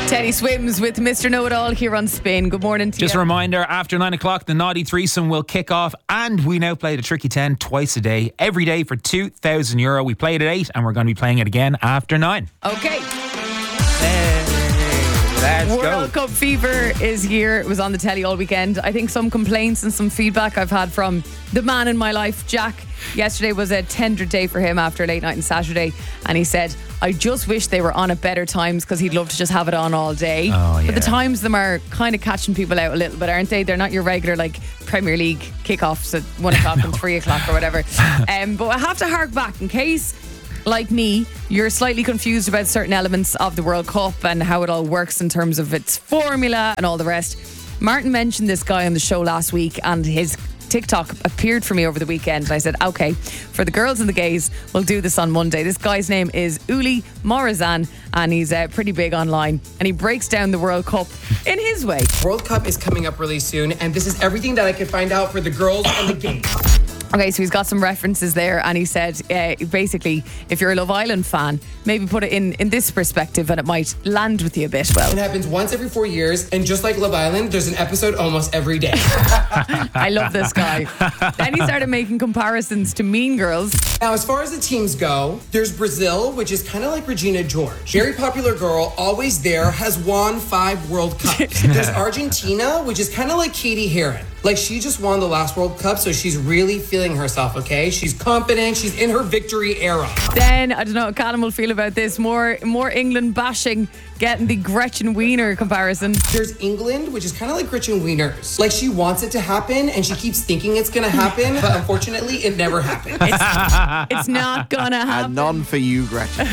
Teddy Swims with Mr. Know-It-All here on Spin. Good morning to you. Just a reminder, after 9 o'clock, the Naughty Threesome will kick off, and we now play the Tricky 10 twice a day, every day for €2,000. We played at 8 and we're going to be playing it again after 9. Okay. Let's World go. Cup fever is here. It was on the telly all weekend. I think some complaints and some feedback I've had from the man in my life, Jack. Yesterday was a tender day for him after a late night on Saturday, and he said, I just wish they were on at better times because he'd love to just have it on all day. Oh, yeah. But the times them are kind of catching people out a little bit, aren't they? They're not your regular like Premier League kickoffs at 1 o'clock and 3 o'clock or whatever. But I have to hark back in case, like me, you're slightly confused about certain elements of the World Cup and how it all works in terms of its formula and all the rest. Martin mentioned this guy on the show last week, and his TikTok appeared for me over the weekend. I said, okay, for the girls and the gays, we'll do this on Monday. This guy's name is Uli Morazan, and he's pretty big online, and he breaks down the World Cup in his way. World Cup is coming up really soon, and this is everything that I could find out for the girls and the gays. Okay, so he's got some references there, and he said, basically, if you're a Love Island fan, maybe put it in this perspective and it might land with you a bit. Well, It happens once every 4 years, and just like Love Island, there's an episode almost every day. I love this guy. Then he started making comparisons to Mean Girls. Now, as far as the teams go, there's Brazil, which is kind of like Regina George. Very popular girl, always there, has won 5 World Cups. There's Argentina, which is kind of like Katie Heron. Like, she just won the last World Cup, so she's really feeling herself, okay? She's confident. She's in her victory era. Then, I don't know how Callum will feel about this. More England bashing, getting the Gretchen Wiener comparison. There's England, which is kind of like Gretchen Wieners. Like, she wants it to happen, and she keeps thinking it's going to happen, but unfortunately, it never happens. It's not gonna happen. And none for you, Gretchen.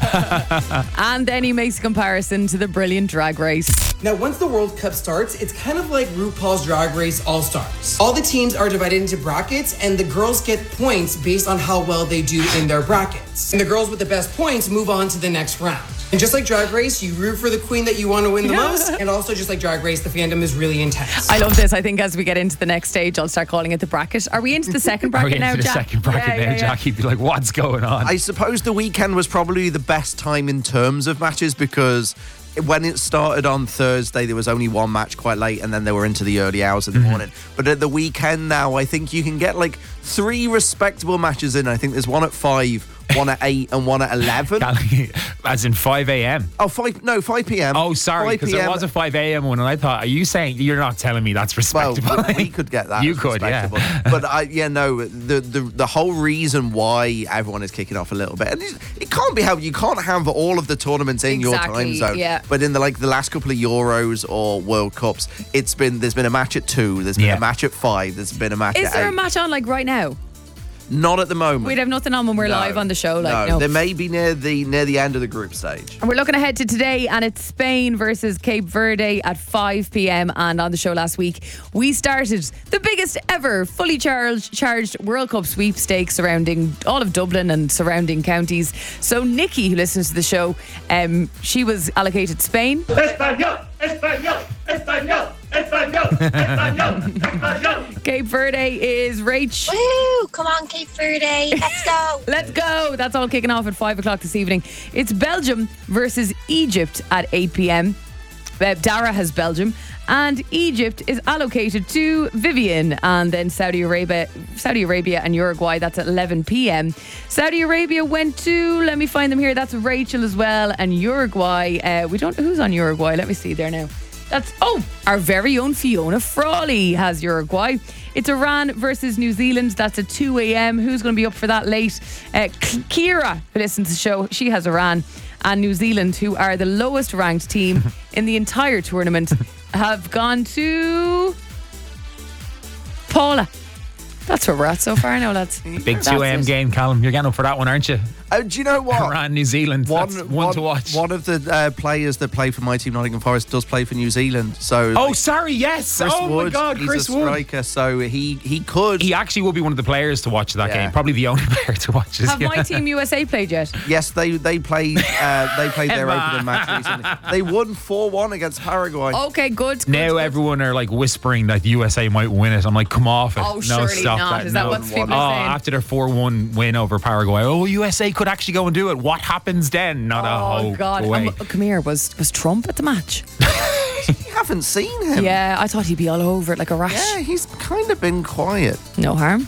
And then he makes a comparison to the brilliant Drag Race. Now, once the World Cup starts, it's kind of like RuPaul's Drag Race All-Stars. All the teams are divided into brackets, and the girls get points based on how well they do in their brackets. And the girls with the best points move on to the next round. And just like Drag Race, you root for the queen that you want to win the most. And also, just like Drag Race, the fandom is really intense. I love this. I think as we get into the next stage, I'll start calling it the bracket. Are we into the second bracket Are we now, into the Jack? second bracket now, Jack? He'd be like, what's going on? I suppose the weekend was probably the best time in terms of matches because when it started on Thursday, there was only one match quite late, and then they were into the early hours of the morning. But at the weekend now, I think you can get like 3 respectable matches in. I think there's one at 5, one at 8, and one at 11. As in 5 a.m. Oh, 5 p.m. Oh, sorry, 5 because there p.m. was a 5 a.m. one, and I thought, are you saying, you're not telling me that's Well, respectable? we could get that. You as could, yeah. respectable. But the whole reason why everyone is kicking off a little bit, and it can't be how you can't have all of the tournaments in your time zone. Yeah. But in the last couple of Euros or World Cups, there's been a match at 2, there's been a match at 5, there's been a match Is at there 8. a match on like right now? Not at the moment. We'd have nothing on when we're live on the show. No. There may be near the end of the group stage. And we're looking ahead to today, and it's Spain versus Cape Verde at 5 p.m. And on the show last week, we started the biggest ever fully charged World Cup sweepstakes surrounding all of Dublin and surrounding counties. So Nikki, who listens to the show, she was allocated Spain. Español, Español, Español, Español, Español, Español. Cape Verde is Rach. Woo! Come on, Cape Verde. Let's go. Let's go. That's all kicking off at 5 o'clock this evening. It's Belgium versus Egypt at 8 p.m. Dara has Belgium, and Egypt is allocated to Vivian, and then Saudi Arabia and Uruguay. That's at 11 p.m. Saudi Arabia went to, let me find them here. That's Rachel as well, and Uruguay. We don't know who's on Uruguay. Let me see there now. That's our very own Fiona Frawley has Uruguay. It's Iran versus New Zealand. That's at 2 a.m. Who's going to be up for that late? Kira, who listens to the show, she has Iran. And New Zealand, who are the lowest ranked team in the entire tournament, have gone to Paula. That's where we're at so far now, lads. Big 2 a.m. game, Callum. You're getting up for that one, aren't you? Do you know what? Iran, New Zealand. That's one to watch. One of the players that play for my team, Nottingham Forest, does play for New Zealand. So. Oh, sorry, yes. Chris Oh, Wood, my God, he's Chris a Wood. striker, so he could. He actually will be one of the players to watch that game. Probably the only player to watch this Have game. my team USA played yet? Yes, they played their Emma. opening match recently. They won 4-1 against Paraguay. Okay, good. Now everyone are like whispering that USA might win it. I'm like, come off it. Oh, No, surely stop. off not. that. Is that No. what people Oh, are saying? after their 4-1 win over Paraguay, USA could actually go and do it. What happens then? Not a Oh hope God! away. Come here. Was Trump at the match? You haven't seen him. Yeah, I thought he'd be all over it like a rash. Yeah, he's kind of been quiet. No harm.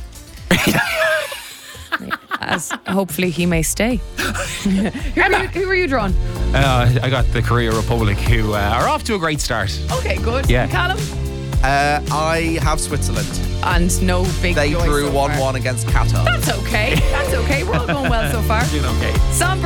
As hopefully he may stay. Who are you drawn? I got the Korea Republic, who are off to a great start. Okay, good. Yeah. Callum? I have Switzerland. And no big They joy drew so far. 1-1 against Qatar. That's okay. That's okay. We're all going well so far. Doing okay. Somber